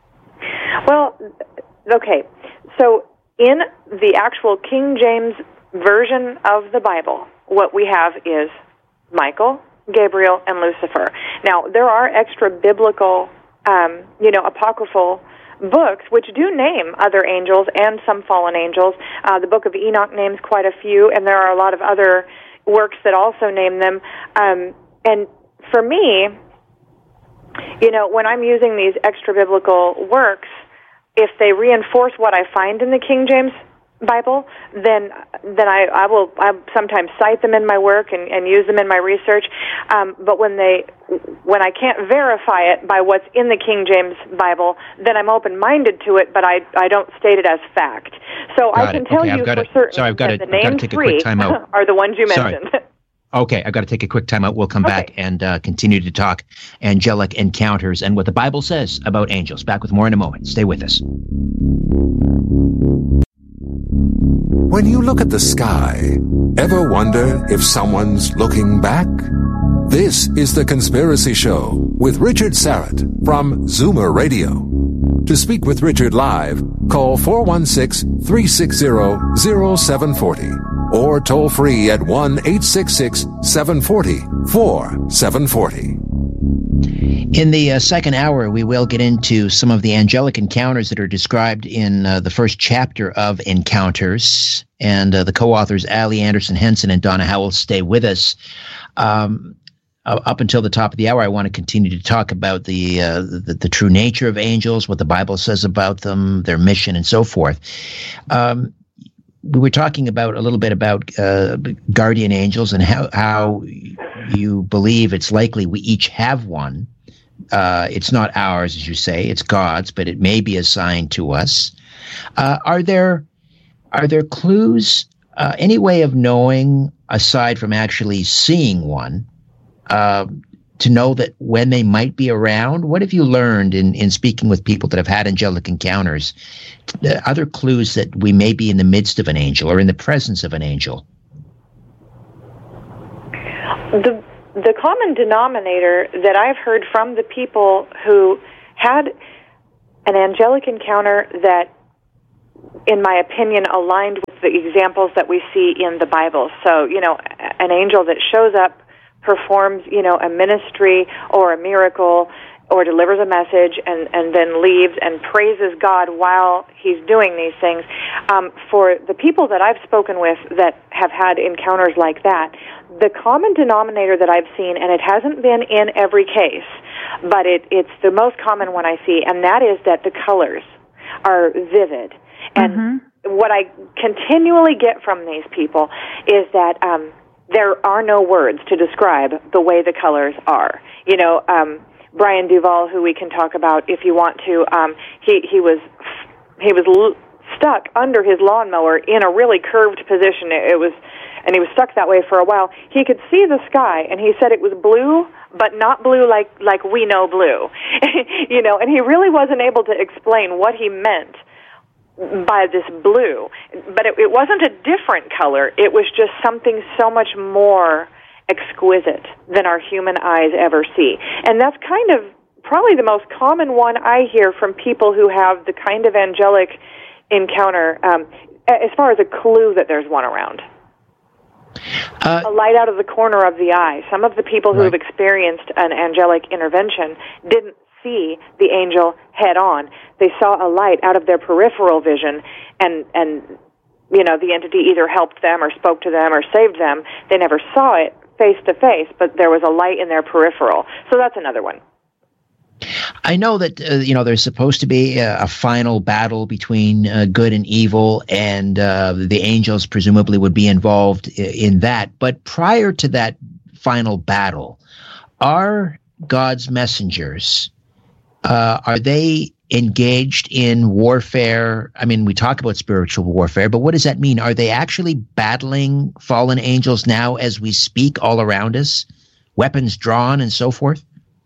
Well, okay. So in the actual King James version of the Bible, what we have is Michael, Gabriel, and Lucifer. Now, there are extra biblical, um, you know, apocryphal books which do name other angels and some fallen angels. Uh, the Book of Enoch names quite a few, and there are a lot of other works that also name them. Um, and for me, you know, when I'm using these extra biblical works, if they reinforce what I find in the King James Bible, then then I, I will I sometimes cite them in my work and, and use them in my research. Um, but when they when I can't verify it by what's in the King James Bible, then I'm open-minded to it, but I I don't state it as fact. So Got I can it. tell okay, you I've got for to, certain sorry, I've got that to, the I've got to names take a three quick time out. are the ones you Sorry. mentioned. Okay, I've got to take a quick time out. We'll come Okay. back and uh, continue to talk angelic encounters and what the Bible says about angels. Back with more in a moment. Stay with us. When you look at the sky, ever wonder if someone's looking back? This is The Conspiracy Show with Richard Syrett from Zoomer Radio. To speak with Richard live, call four one six, three six zero, zero seven four zero or toll free at one eight six six, seven four zero, four seven four zero. In the uh, second hour, we will get into some of the angelic encounters that are described in uh, the first chapter of Encounters. And uh, the co-authors, Ali Anderson Henson and Donna Howell, stay with us. Um, uh, up until the top of the hour, I want to continue to talk about the, uh, the the true nature of angels, what the Bible says about them, their mission, and so forth. Um, we were talking about a little bit about uh, guardian angels and how, how you believe it's likely we each have one. Uh, it's not ours, as you say, it's God's, but it may be assigned to us. Uh, are there are there clues, uh, any way of knowing, aside from actually seeing one, uh, to know that when they might be around? What have you learned in, in speaking with people that have had angelic encounters? Uh, other clues that we may be in the midst of an angel or in the presence of an angel? The the common denominator that I've heard from the people who had an angelic encounter that, in my opinion, aligned with the examples that we see in the Bible. So, you know, an angel that shows up, performs, you know, a ministry or a miracle or delivers a message and, and then leaves and praises God while he's doing these things. Um, for the people that I've spoken with that have had encounters like that, the common denominator that I've seen, and it hasn't been in every case, but it, it's the most common one I see, and that is that the colors are vivid. And mm-hmm. what I continually get from these people is that um, there are no words to describe the way the colors are. You know, um, Brian Duvall, who we can talk about if you want to, um, he he was he was l- stuck under his lawnmower in a really curved position. It, it was, and he was stuck that way for a while. He could see the sky, and he said it was blue, but not blue like like we know blue. You know, and he really wasn't able to explain what he meant by this blue, but it, it wasn't a different color. It was just something so much more exquisite than our human eyes ever see. And that's kind of probably the most common one I hear from people who have the kind of angelic encounter, um, as far as a clue that there's one around. Uh, a light out of the corner of the eye. Some of the people who right. have experienced an angelic intervention didn't see the angel head on. They saw a light out of their peripheral vision, and and you know, the entity either helped them or spoke to them or saved them. They never saw it face to face, but there was a light in their peripheral. So that's another one. I know that uh, you know, there's supposed to be a, a final battle between uh, good and evil, and uh, the angels presumably would be involved in that. But prior to that final battle, are God's messengers, Uh, are they engaged in warfare? I mean, we talk about spiritual warfare, but what does that mean? Are they actually battling fallen angels now as we speak all around us? Weapons drawn and so forth?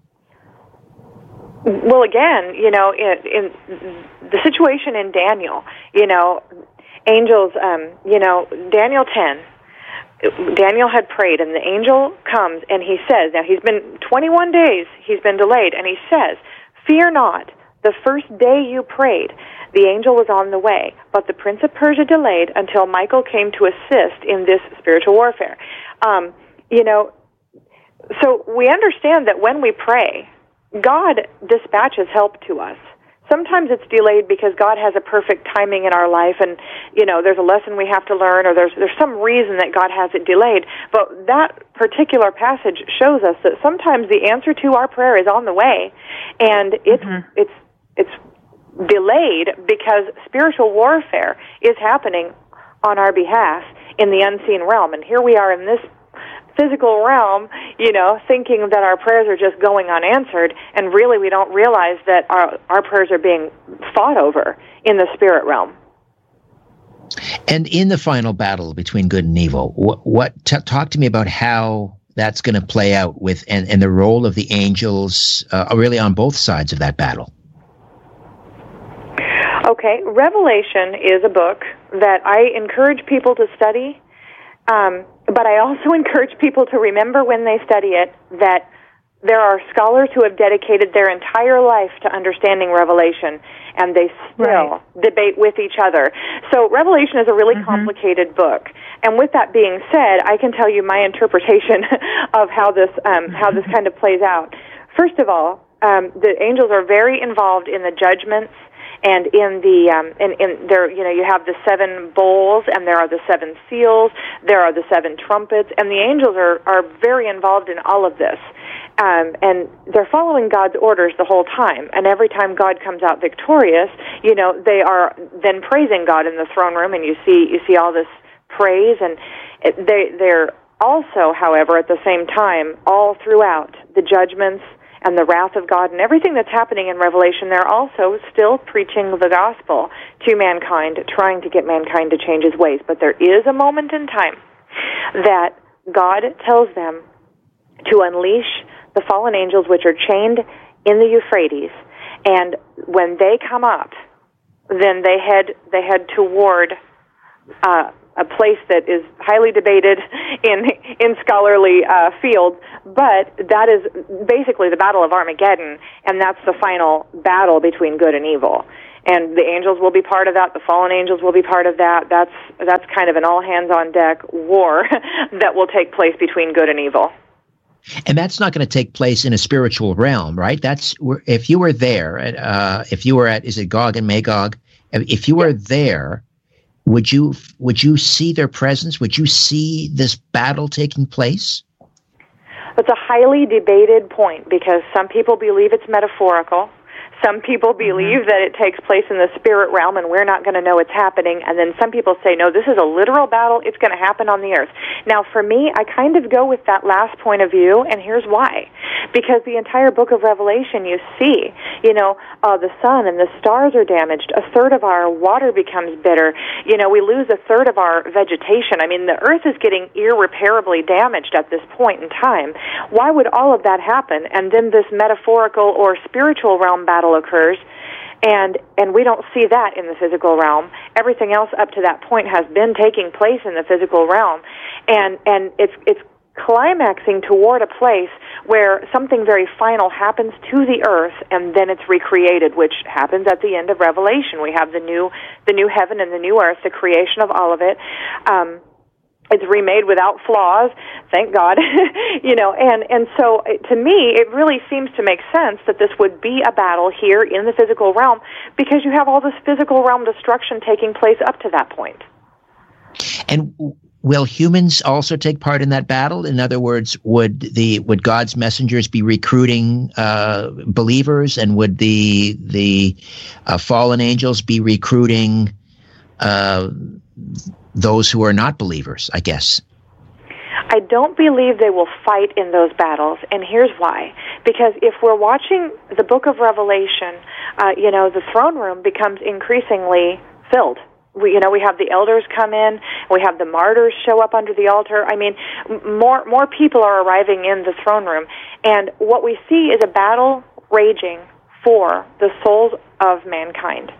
Well, again, you know, in, in the situation in Daniel, you know, angels, um, you know, Daniel ten, Daniel had prayed, and the angel comes, and he says, now he's been twenty-one days, he's been delayed, and he says, "Fear not, the first day you prayed, the angel was on the way, but the prince of Persia delayed until Michael came to assist in this spiritual warfare." Um, you know, so we understand that when we pray, God dispatches help to us. Sometimes it's delayed because God has a perfect timing in our life, and, you know, there's a lesson we have to learn, or there's there's some reason that God has it delayed. But that particular passage shows us that sometimes the answer to our prayer is on the way, and it's mm-hmm. it's it's delayed because spiritual warfare is happening on our behalf in the unseen realm. And here we are in this physical realm, you know, thinking that our prayers are just going unanswered, and really we don't realize that our our prayers are being fought over in the spirit realm. And in the final battle between good and evil, what, what t- talk to me about how that's going to play out with, and, and the role of the angels, uh, really on both sides of that battle. Okay, Revelation is a book that I encourage people to study. Um, but I also encourage people to remember when they study it that there are scholars who have dedicated their entire life to understanding Revelation, and they still right. debate with each other. So Revelation is a really mm-hmm. complicated book. And with that being said, I can tell you my interpretation of how this um, how this kind of plays out. First of all, um, the angels are very involved in the judgments. And in the um, in, in there, you know, you have the seven bowls, and there are the seven seals, there are the seven trumpets, and the angels are, are very involved in all of this. Um, and they're following God's orders the whole time. And every time God comes out victorious, you know, they are then praising God in the throne room, and you see you see all this praise. And it, they they're also, however, at the same time, all throughout the judgments and the wrath of God and everything that's happening in Revelation, they're also still preaching the gospel to mankind, trying to get mankind to change his ways. But there is a moment in time that God tells them to unleash the fallen angels, which are chained in the Euphrates, and when they come up, then they head they head toward uh, a place that is highly debated in in scholarly uh, fields, but that is basically the Battle of Armageddon, and that's the final battle between good and evil. And the angels will be part of that. The fallen angels will be part of that. That's that's kind of an all-hands-on-deck war that will take place between good and evil. And that's not going to take place in a spiritual realm, right? That's if you were there, uh, if you were at, is it Gog and Magog? If you were yes. there, would you would you see their presence? Would you see this battle taking place? It's a highly debated point because some people believe it's metaphorical. Some people believe mm-hmm. that it takes place in the spirit realm and we're not going to know it's happening. And then some people say, no, this is a literal battle. It's going to happen on the earth. Now, for me, I kind of go with that last point of view, and here's why. Because the entire book of Revelation, you see, you know, uh, the sun and the stars are damaged. A third of our water becomes bitter. You know, we lose a third of our vegetation. I mean, the earth is getting irreparably damaged at this point in time. Why would all of that happen? And then this metaphorical or spiritual realm battle occurs, and and we don't see that in the physical realm. Everything else up to that point has been taking place in the physical realm, and and it's it's climaxing toward a place where something very final happens to the earth, and then it's recreated, which happens at the end of Revelation. We have the new the new heaven and the new earth, the creation of all of it. Um, It's remade without flaws, thank God. you know, and, and so to me, it really seems to make sense that this would be a battle here in the physical realm because you have all this physical realm destruction taking place up to that point. And will humans also take part in that battle? In other words, would the would God's messengers be recruiting uh, believers, and would the the uh, fallen angels be recruiting uh those who are not believers, I guess? I don't believe they will fight in those battles, and here's why. Because if we're watching the book of Revelation, uh, you know, the throne room becomes increasingly filled. We, you know, we have the elders come in, we have the martyrs show up under the altar. I mean, more more people are arriving in the throne room, and what we see is a battle raging for the souls of mankind.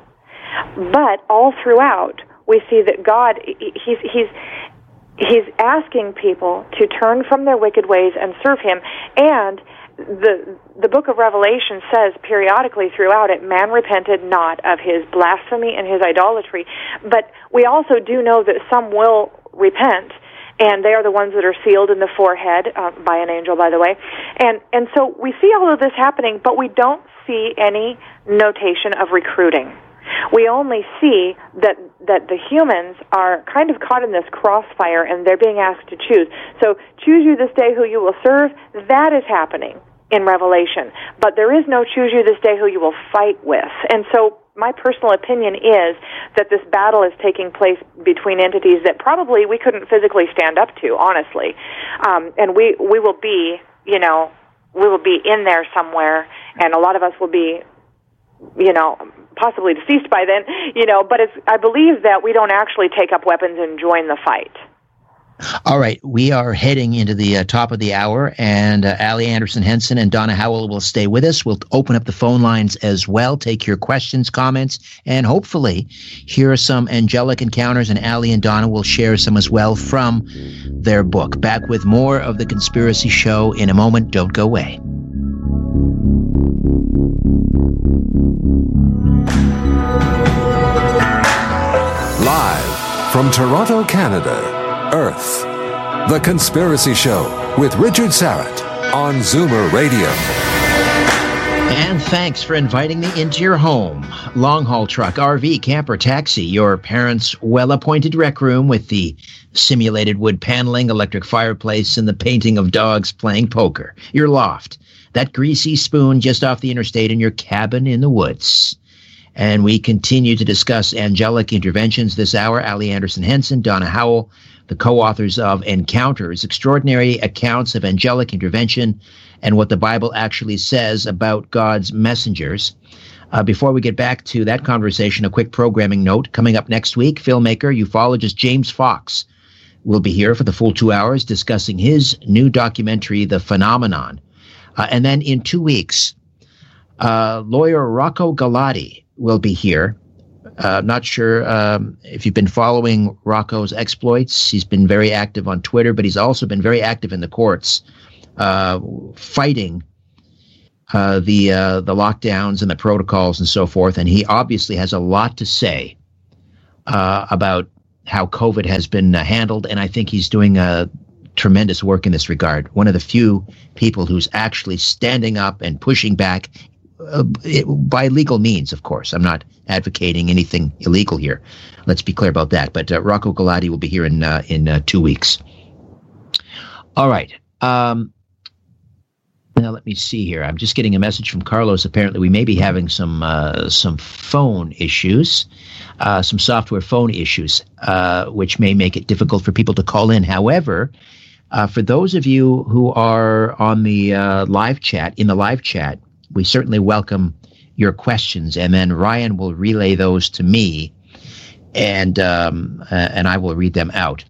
But all throughout, we see that God, he's, he's, he's asking people to turn from their wicked ways and serve him. And the, the book of Revelation says periodically throughout it, man repented not of his blasphemy and his idolatry. But we also do know that some will repent, and they are the ones that are sealed in the forehead uh, by an angel, by the way. And, and so we see all of this happening, but we don't see any notation of recruiting. We only see that that the humans are kind of caught in this crossfire, and they're being asked to choose. So, choose you this day who you will serve. That is happening in Revelation. But there is no choose you this day who you will fight with. And so, my personal opinion is that this battle is taking place between entities that probably we couldn't physically stand up to, honestly. Um, and we, we will be, you know, we will be in there somewhere, and a lot of us will be, you know, possibly deceased by then, you know, but it's, I believe that we don't actually take up weapons and join the fight. All right, we are heading into the uh, top of the hour, and uh, Allie Anderson Henson and Donna Howell will stay with us. We'll open up the phone lines as well, take your questions, comments, and hopefully hear some angelic encounters, and Allie and Donna will share some as well from their book. Back with more of The Conspiracy Show in a moment. Don't go away. Live from Toronto, Canada, Earth, The Conspiracy Show with Richard Syrett on Zoomer Radio. And thanks for inviting me into your home. Long-haul truck, R V, camper, taxi, your parents' well-appointed rec room with the simulated wood paneling, electric fireplace, and the painting of dogs playing poker. Your loft, that greasy spoon just off the interstate, and your cabin in the woods. And we continue to discuss angelic interventions this hour. Allie Anderson Henson, Donna Howell, the co-authors of Encounters, Extraordinary Accounts of Angelic Intervention and what the Bible actually says about God's messengers. Uh, before we get back to that conversation, a quick programming note. Coming up next week, filmmaker, ufologist James Fox will be here for the full two hours discussing his new documentary, The Phenomenon. Uh, and then in two weeks, uh, lawyer Rocco Galati will be here. Uh, not sure um, if you've been following Rocco's exploits. He's been very active on Twitter, but he's also been very active in the courts, uh, fighting uh, the uh, the lockdowns and the protocols and so forth. And he obviously has a lot to say uh, about how COVID has been uh, handled. And I think he's doing a tremendous work in this regard. One of the few people who's actually standing up and pushing back uh, it, by legal means, of course. I'm not advocating anything illegal here. Let's be clear about that. But uh, Rocco Galati will be here in uh, in uh, two weeks. All right. Um, now let me see here. I'm just getting a message from Carlos. Apparently, we may be having some uh, some phone issues, uh, some software phone issues, uh, which may make it difficult for people to call in. However, uh, for those of you who are on the uh, live chat, in the live chat, we certainly welcome your questions, and then Ryan will relay those to me, and um, uh, and I will read them out.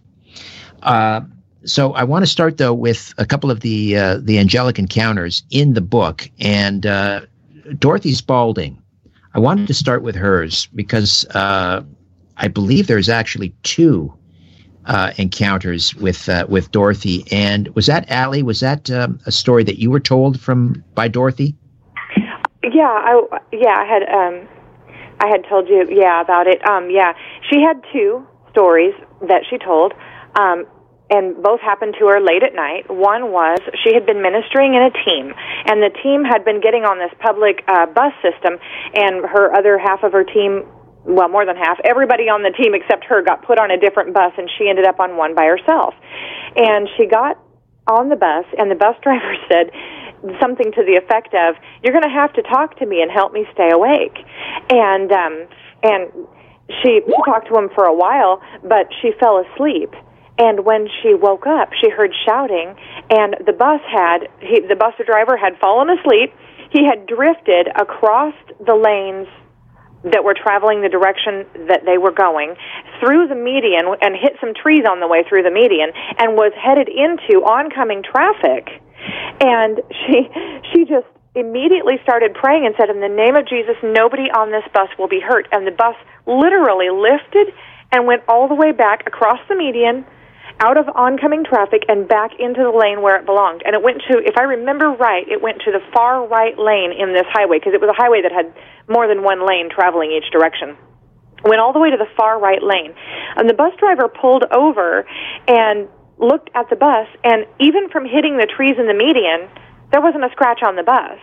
Uh, so I want to start though with a couple of the uh, the angelic encounters in the book, and uh, Dorothy Spalding. I wanted to start with hers because uh, I believe there's actually two uh, encounters with uh, with Dorothy. And was that Allie? Was that um, a story that you were told from by Dorothy? Yeah, I yeah I had um I had told you yeah about it. Um yeah, she had two stories that she told, um, and both happened to her late at night. One was she had been ministering in a team, and the team had been getting on this public uh, bus system, and her other half of her team, well, more than half, everybody on the team except her got put on a different bus, and she ended up on one by herself. And she got on the bus, and the bus driver said something to the effect of, "You're going to have to talk to me and help me stay awake." And um, and she talked to him for a while, but she fell asleep. And when she woke up, she heard shouting, and the bus had he, the bus driver had fallen asleep. He had drifted across the lanes that were traveling the direction that they were going, through the median, and hit some trees on the way through the median, and was headed into oncoming traffic. And she she just immediately started praying and said, "In the name of Jesus, nobody on this bus will be hurt." And the bus literally lifted and went all the way back across the median, out of oncoming traffic, and back into the lane where it belonged. And it went to, if I remember right, it went to the far right lane in this highway, because it was a highway that had more than one lane traveling each direction. Went all the way to the far right lane. And the bus driver pulled over and looked at the bus, and even from hitting the trees in the median, there wasn't a scratch on the bus.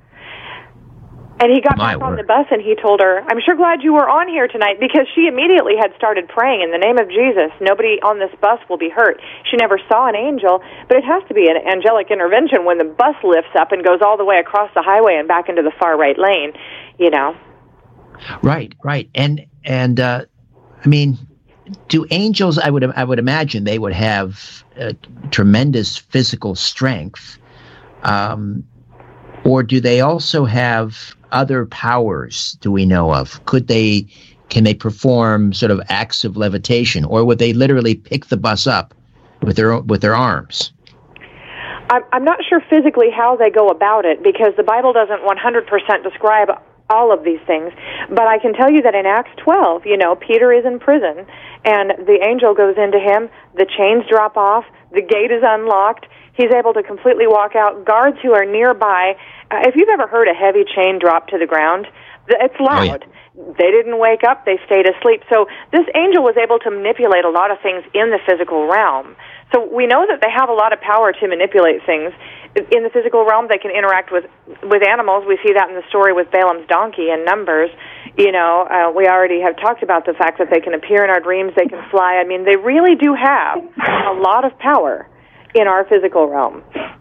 And he got back on the bus, and he told her, "I'm sure glad you were on here tonight," because she immediately had started praying, "In the name of Jesus, nobody on this bus will be hurt." She never saw an angel, but it has to be an angelic intervention when the bus lifts up and goes all the way across the highway and back into the far right lane, you know. Right, right. And, and uh, I mean, do angels, I would I would imagine they would have uh, tremendous physical strength, um, or do they also have other powers, do we know of? Could they, can they perform sort of acts of levitation, or would they literally pick the bus up with their with their arms? I'm, I'm not sure physically how they go about it, because the Bible doesn't one hundred percent describe all of these things. But I can tell you that in Acts twelve, you know, Peter is in prison, and the angel goes into him, the chains drop off, the gate is unlocked, he's able to completely walk out. Guards who are nearby, uh, if you've ever heard a heavy chain drop to the ground, it's loud. Oh, yeah. They didn't wake up, they stayed asleep. So this angel was able to manipulate a lot of things in the physical realm. So we know that they have a lot of power to manipulate things. In the physical realm, they can interact with, with animals. We see that in the story with Balaam's donkey in Numbers. You know, uh, we already have talked about the fact that they can appear in our dreams, they can fly. I mean, they really do have a lot of power in our physical realm.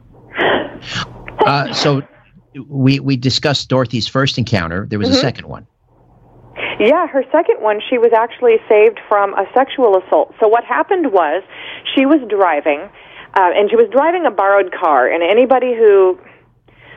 Uh, so we we discussed Dorothy's first encounter. There was mm-hmm. a second one. Yeah, her second one, she was actually saved from a sexual assault. So what happened was she was driving, uh, and she was driving a borrowed car, and anybody who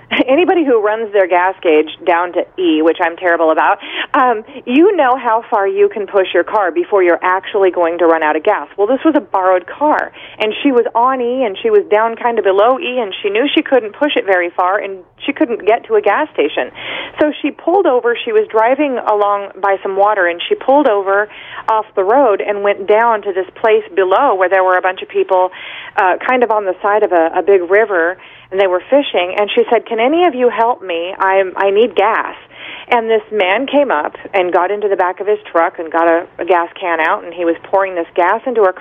anybody who runs their gas gauge down to E, which I'm terrible about, um, you know how far you can push your car before you're actually going to run out of gas. Well, this was a borrowed car, and she was on E, and she was down kind of below E, and she knew she couldn't push it very far, and she couldn't get to a gas station. So she pulled over. She was driving along by some water, and she pulled over off the road and went down to this place below where there were a bunch of people uh, kind of on the side of a, a big river, and they were fishing, and she said, "Can any of you help me? I'm, I need gas." And this man came up and got into the back of his truck and got a, a gas can out, and he was pouring this gas into her